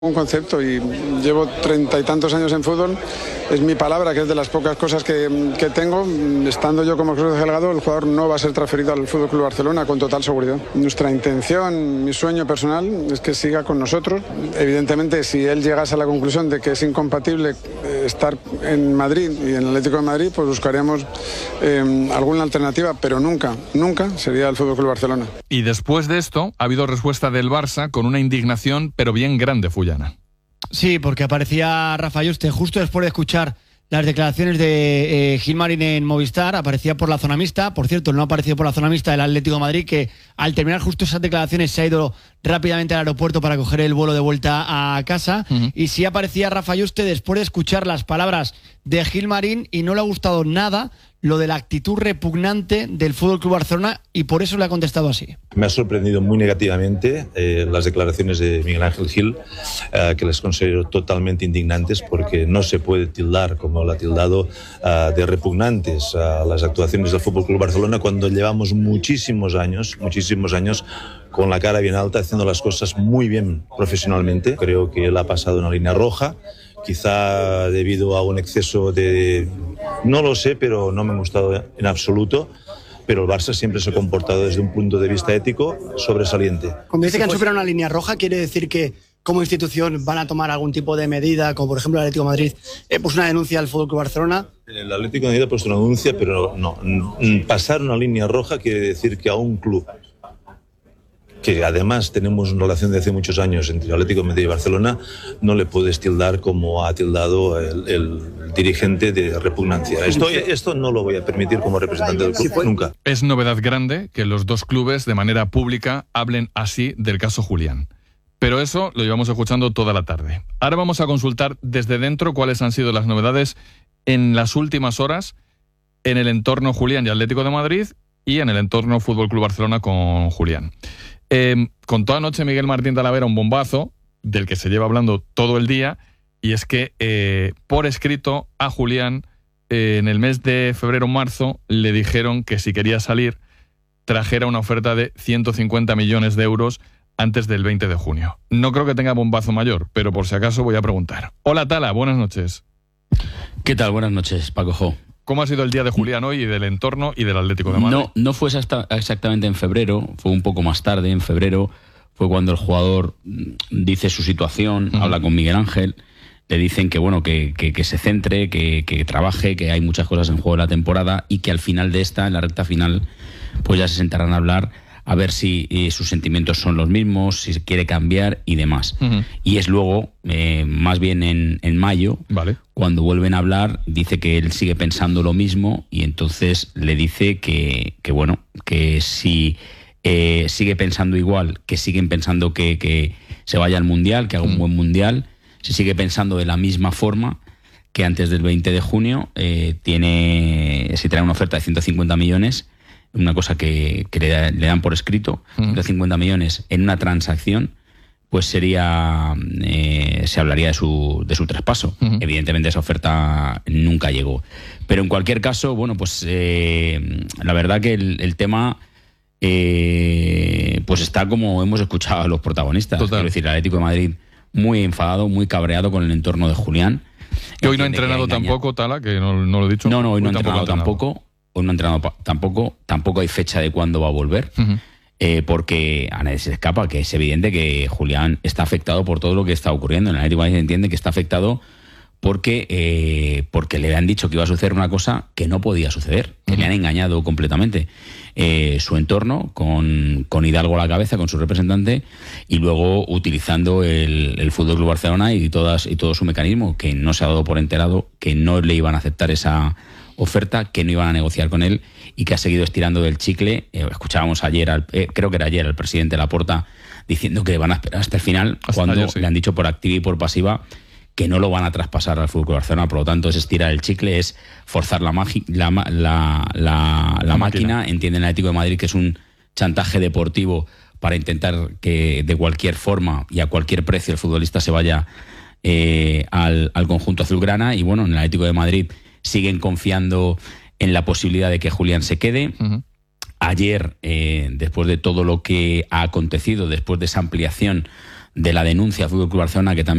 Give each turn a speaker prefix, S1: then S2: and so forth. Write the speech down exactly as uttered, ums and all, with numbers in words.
S1: Un concepto y llevo treinta y tantos años en fútbol, es mi palabra, que es de las pocas cosas que, que tengo. Estando yo como Cruz Delgado, el jugador no va a ser transferido al F C Barcelona con total seguridad. Nuestra intención, mi sueño personal es que siga con nosotros. Evidentemente, si él llegase a la conclusión de que es incompatible estar en Madrid y en el Atlético de Madrid, pues buscaríamos eh, alguna alternativa, pero nunca, nunca sería el F C Barcelona.
S2: Y después de esto, ha habido respuesta del Barça con una indignación, pero bien grande, Fullana.
S3: Sí, porque aparecía Rafa Yuste justo después de escuchar las declaraciones de eh, Gilmarín en Movistar, aparecía por la zona mixta. Por cierto, no ha aparecido por la zona mixta el Atlético de Madrid, que al terminar justo esas declaraciones se ha ido rápidamente al aeropuerto para coger el vuelo de vuelta a casa. Uh-huh. Y sí aparecía Rafa Yuste después de escuchar las palabras de Gilmarín y no le ha gustado nada lo de la actitud repugnante del F C Barcelona y por eso le ha contestado así.
S4: Me ha sorprendido muy negativamente eh, las declaraciones de Miguel Ángel Gil, eh, que les considero totalmente indignantes, porque no se puede tildar, como lo ha tildado, uh, de repugnantes a las actuaciones del F C Barcelona cuando llevamos muchísimos años, muchísimos años con la cara bien alta, haciendo las cosas muy bien profesionalmente. Creo que él ha pasado una línea roja, quizá debido a un exceso de... no lo sé, pero no me ha gustado en absoluto. Pero el Barça siempre se ha comportado desde un punto de vista ético sobresaliente.
S3: Cuando dice que han superado una línea roja, ¿quiere decir que como institución van a tomar algún tipo de medida, como por ejemplo el Atlético de Madrid eh, puso una denuncia al F C Barcelona?
S4: El Atlético de Madrid ha puesto una denuncia, pero no, pasar una línea roja quiere decir que a un club que además tenemos una relación de hace muchos años entre el Atlético de Madrid y Barcelona, no le puedes tildar como ha tildado el, el dirigente de repugnancia. Esto, esto no lo voy a permitir como representante del club, nunca.
S2: Es novedad grande que los dos clubes de manera pública hablen así del caso Julián. Pero eso lo llevamos escuchando toda la tarde. Ahora vamos a consultar desde dentro cuáles han sido las novedades en las últimas horas en el entorno Julián y Atlético de Madrid y en el entorno F C Barcelona con Julián. Eh, contó anoche Miguel Martín Talavera un bombazo del que se lleva hablando todo el día, y es que eh, por escrito a Julián eh, en el mes de febrero o marzo le dijeron que si quería salir trajera una oferta de ciento cincuenta millones de euros antes del veinte de junio. No creo que tenga bombazo mayor, pero por si acaso voy a preguntar. Hola Tala, buenas noches.
S5: ¿Qué tal? Buenas noches, Paco Jo.
S2: ¿Cómo ha sido el día de Julián hoy y del entorno y del Atlético de Madrid?
S5: No, no fue exactamente en febrero, fue un poco más tarde. En febrero fue cuando el jugador dice su situación, uh-huh. habla con Miguel Ángel, le dicen que bueno que, que, que se centre, que, que trabaje, que hay muchas cosas en juego en la temporada y que al final de esta, en la recta final, pues ya se sentarán a hablar a ver si eh, sus sentimientos son los mismos, si quiere cambiar y demás. Uh-huh. Y es luego, eh, más bien en, en mayo,
S2: vale.
S5: cuando vuelven a hablar, dice que él sigue pensando lo mismo y entonces le dice que, que bueno, que si eh, sigue pensando igual, que siguen pensando que, que se vaya al Mundial, que haga un uh-huh. buen Mundial, si sigue pensando de la misma forma que antes del veinte de junio, eh, tiene, si trae una oferta de ciento cincuenta millones, una cosa que, que le, da, le dan por escrito, uh-huh. de cincuenta millones en una transacción, pues sería eh, se hablaría de su de su traspaso. Uh-huh. Evidentemente esa oferta nunca llegó. Pero en cualquier caso, bueno, pues eh, la verdad que el, el tema eh, pues está como hemos escuchado a los protagonistas.
S2: Total.
S5: Quiero decir, el Atlético de Madrid muy enfadado, muy cabreado con el entorno de Julián.
S2: Que hoy no ha entrenado tampoco, Tala, que no, no lo he dicho.
S5: No, no, hoy no ha entrenado tampoco. Hoy no ha entrenado tampoco, tampoco hay fecha de cuándo va a volver, uh-huh. eh, porque a nadie se le escapa que es evidente que Julián está afectado por todo lo que está ocurriendo. En el Atlético de Madrid se entiende que está afectado porque, eh, porque le han dicho que iba a suceder una cosa que no podía suceder, que uh-huh. le han engañado completamente. Eh, su entorno, con, con Hidalgo a la cabeza, con su representante, y luego utilizando el, el F C Barcelona y, todas, y todo su mecanismo, que no se ha dado por enterado, que no le iban a aceptar esa oferta, que no iban a negociar con él y que ha seguido estirando del chicle. Eh, escuchábamos ayer, al, eh, creo que era ayer, al presidente Laporta diciendo que van a esperar hasta el final, hasta cuando ayer, sí. le han dicho por activa y por pasiva que no lo van a traspasar al F C Barcelona. Por lo tanto, es estirar el chicle, es forzar la, magi- la, la, la, la, la máquina. máquina. Entiende el Atlético de Madrid que es un chantaje deportivo para intentar que de cualquier forma y a cualquier precio el futbolista se vaya eh, al, al conjunto azulgrana. Y bueno, en el Atlético de Madrid siguen confiando en la posibilidad de que Julián se quede. Uh-huh. Ayer, eh, después de todo lo que ha acontecido, después de esa ampliación de la denuncia al Fútbol Club Barcelona, que también